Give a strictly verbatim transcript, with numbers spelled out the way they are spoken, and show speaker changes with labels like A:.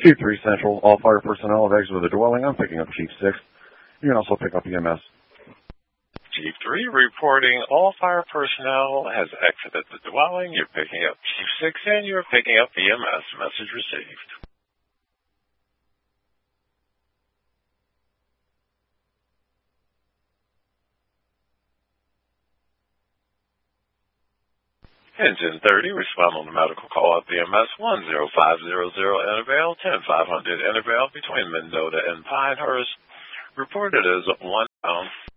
A: Chief three Central, all fire personnel have exited the dwelling. I'm picking up Chief six. You can also pick up E M S.
B: Chief three reporting all fire personnel has exited the dwelling. You're picking up Chief six and you're picking up E M S. Message received. Engine thirty, respond on the medical call at B M S one zero five zero zero Annabelle, ten five hundred Annabelle between Mendota and Pinehurst. Reported as one pound.